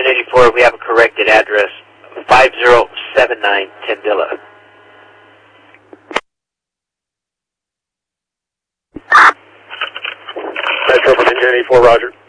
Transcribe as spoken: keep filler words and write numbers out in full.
Engine eighty-four, we have a corrected address, five zero seven nine Tandilla. Metro from Engine eighty-four, roger.